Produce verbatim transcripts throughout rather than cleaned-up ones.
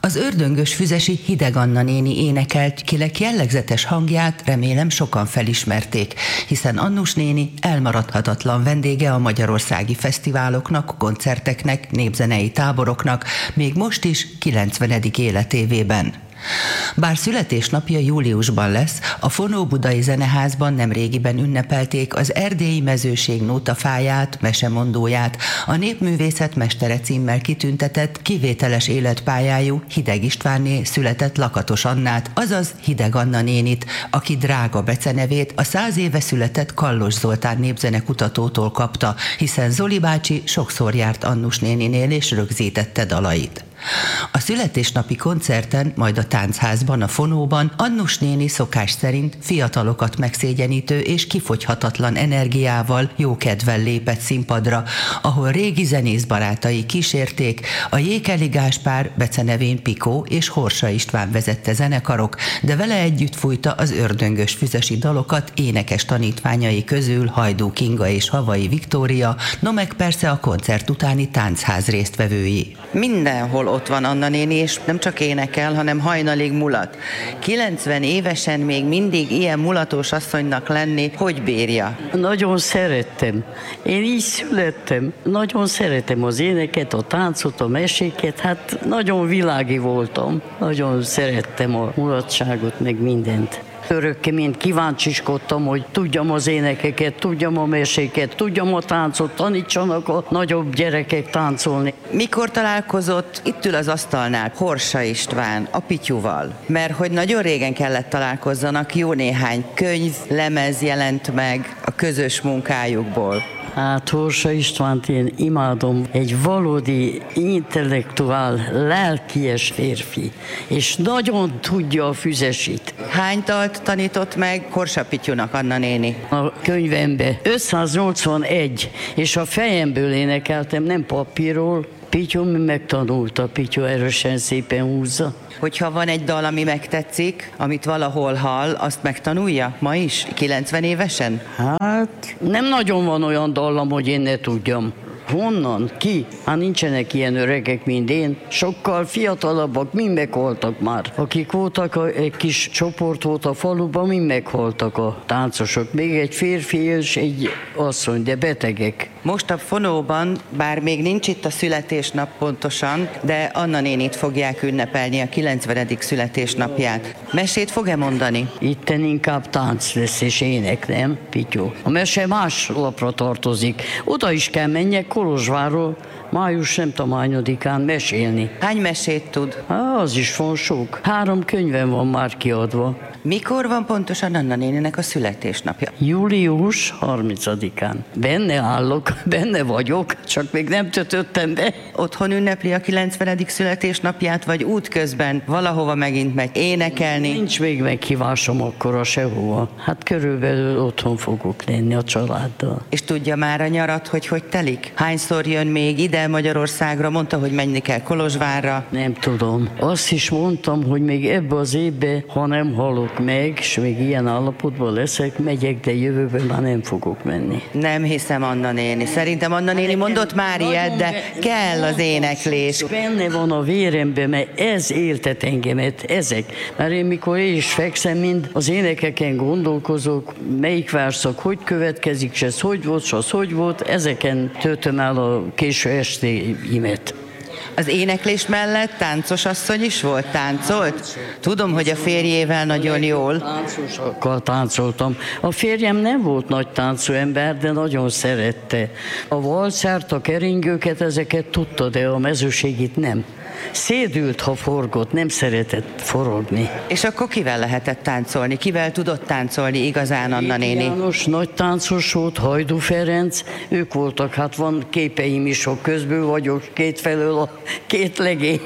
Az ördöngös füzesi Hideg Anna néni énekelt, kinek jellegzetes hangját remélem sokan felismerték, hiszen Annus néni elmaradhatatlan vendége a magyarországi fesztiváloknak, koncerteknek, népzenei táboroknak, még most is kilencvenedik életévében. Bár születésnapja júliusban lesz, a Fonó Budai Zeneházban nemrégiben ünnepelték az erdélyi mezőség nótafáját, mesemondóját, a népművészet mestere címmel kitüntetett, kivételes életpályájú Hideg Istvánné született Lakatos Annát, azaz Hideg Anna nénit, aki drága becenevét a száz éve született Kallos Zoltán népzenekutatótól kapta, hiszen Zoli bácsi sokszor járt Annus néninél és rögzítette dalait. A születésnapi koncerten, majd a Táncházban, a Fonóban Annus néni szokás szerint fiatalokat megszégyenítő és kifogyhatatlan energiával, jókedvel lépett színpadra, ahol régi zenészbarátai kísérték, a Jékeli Gáspár, becenevén Pikó és Horsa István vezette zenekarok, de vele együtt fújta az ördöngös füzesi dalokat énekes tanítványai közül Hajdú Kinga és Havai Viktória, no meg persze a koncert utáni Tánchház résztvevői. Mindenhol ott van Anna néni, és nem csak énekel, hanem hajnalig mulat. kilencven évesen még mindig ilyen mulatos asszonynak lenni, hogy bírja? Nagyon szerettem. Én így születtem. Nagyon szeretem az éneket, a táncot, a meséket. Hát nagyon világi voltam. Nagyon szerettem a mulatságot, meg mindent. Örökké mind kíváncsiskodtam, hogy tudjam az énekeket, tudjam a meséket, tudjam a táncot, tanítsanak a nagyobb gyerekek táncolni. Mikor találkozott, itt ül az asztalnál, Horsa István, a Pityúval? Mert hogy nagyon régen kellett találkozzanak, jó néhány könyv, lemez jelent meg a közös munkájukból. Hát Horsa Istvánt én imádom, egy valódi intellektuál, lelkies férfi, és nagyon tudja a füzesit. Hány dalt tanított meg Horsa Pityúnak Anna néni? A könyvembe ötszáznyolcvanegy, és a fejemből énekeltem, nem papírról. Pityú megtanulta, Pityú erősen szépen húzza. Hogyha van egy dal, ami megtetszik, amit valahol hall, azt megtanulja ma is, kilencven évesen? Hát nem nagyon van olyan dallam, hogy én ne tudjam. Honnan? Ki? Hát nincsenek ilyen öregek, mint én. Sokkal fiatalabbak, mind meghaltak már. Akik voltak, a, egy kis csoport volt a faluban, mind meghaltak a táncosok. Még egy férfi és egy asszony, de betegek. Most a Fonóban, bár még nincs itt a születésnap pontosan, de Anna nénit fogják ünnepelni a kilencvenedik születésnapját. Mesét fog-e mondani? Itten inkább tánc lesz és ének, nem, Pityó? A mese más lapra tartozik. Oda is kell menjek Kolozsvárról, május nem tudom hányadikán mesélni. Hány mesét tud? Há, az is van sok. Három könyvem van már kiadva. Mikor van pontosan Anna néninek a születésnapja? július harmincadikán. Benne állok, benne vagyok, csak még nem töltöttem be. Otthon ünnepli a kilencvenedik születésnapját, vagy útközben valahova megint megy énekelni? Nincs még meghívásom akkora sehova. Hát körülbelül otthon fogok lenni a családdal. És tudja már a nyarat, hogy hogy telik? Hányszor jön még ide Magyarországra? Mondta, hogy menni kell Kolozsvárra. Nem tudom. Azt is mondtam, hogy még ebbe az évbe, ha nem halok meg, és még ilyen állapotban leszek, megyek, de jövőben már nem fogok menni. Nem hiszem, Anna néni. Szerintem Anna néni mondott már ilyet, de kell az éneklés. Benne van a véremben, mert ez éltet engemet, ezek. Mert én mikor én is fekszem, mind az énekeken gondolkozok, melyik verszak hogy következik, és ez hogy volt, és az hogy volt, ezeken töltöm el a késő estéimet. Az éneklés mellett táncos asszony is volt? Táncolt? Tudom, hogy a férjével nagyon jól. Táncosokkal táncoltam. A férjem nem volt nagy táncú ember, de nagyon szerette. A valszert, a keringőket, ezeket tudta, de a mezőségit nem. Szédült, ha forgott, nem szeretett forogni. És akkor kivel lehetett táncolni? Kivel tudott táncolni igazán Anna néni? János nagy táncos volt, Hajdú Ferenc, ők voltak, hát van képeim is, hogy közből vagyok kétfelől a két legény.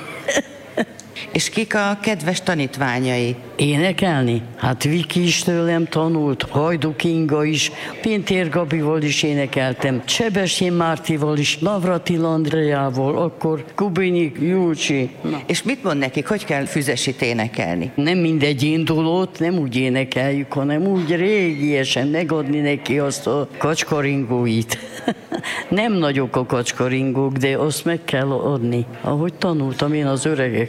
És kik a kedves tanítványai? Énekelni? Hát Viki is tőlem tanult, Hajdú Kinga is, Pintér Gabival is énekeltem, Sebestyén Mártival is, Navratil Andreával, akkor Kubinyi Júcsi. És mit mond nekik, hogy kell füzesit énekelni? Nem mindegy indulót, nem úgy énekeljük, hanem úgy régiesen megadni neki azt a kacskaringóit. Nem nagyok a kacskaringók, de azt meg kell adni, ahogy tanultam én az öregektől.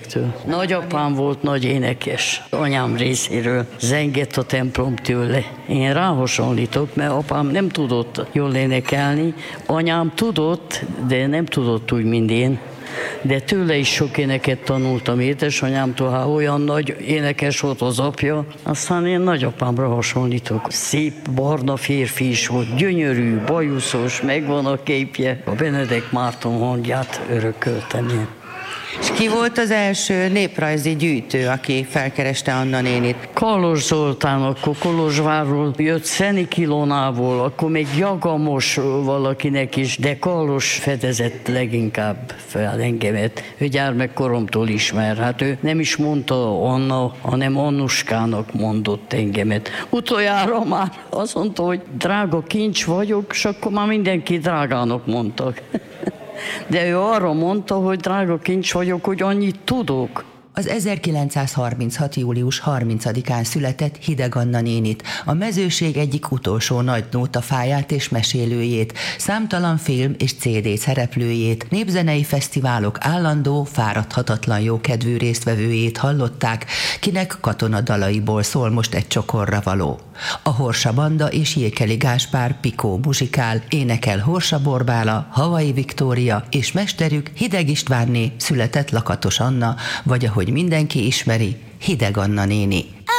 Nagyapám volt nagy énekes, anyám részéről, zengett a templom tőle. Én ráhasonlítok, mert apám nem tudott jól énekelni, anyám tudott, de nem tudott úgy, mint én. De tőle is sok éneket tanultam édesanyámtól, ha olyan nagy énekes volt az apja. Aztán én nagyapámra hasonlítok. Szép barna férfi is volt, gyönyörű, bajuszos, megvan a képje. A Benedek Márton hangját örököltem én. És ki volt az első néprajzi gyűjtő, aki felkereste Anna nénit? Kalos Zoltán, akkor Kolozsvárról jött Szenik Ilonából, akkor még Jagamos valakinek is, de Kalos fedezett leginkább fel engemet. Ő gyermekkoromtól ismer. Hát ő nem is mondta Anna, hanem Annuskának mondott engemet. Utoljára már azt mondta, hogy drága kincs vagyok, és akkor már mindenki drágának mondtak. De ő arra mondta, hogy drága kincs vagyok, hogy annyit tudok. Az ezerkilencszázharminchat. július harmincadikán született Hideg Anna nénit, a mezőség egyik utolsó nagy nótafáját és mesélőjét, számtalan film és cé dé szereplőjét, népzenei fesztiválok állandó, fáradhatatlan jókedvű résztvevőjét hallották, kinek katonadalaiból szól most egy csokorra való. A Horsa Banda és Jékeli Gáspár Pikó muzsikál, énekel Horsa Borbála, Havai Viktória és mesterük Hideg Istvánné született Lakatos Anna, vagy ahogy mindenki ismeri, Hideg Anna néni.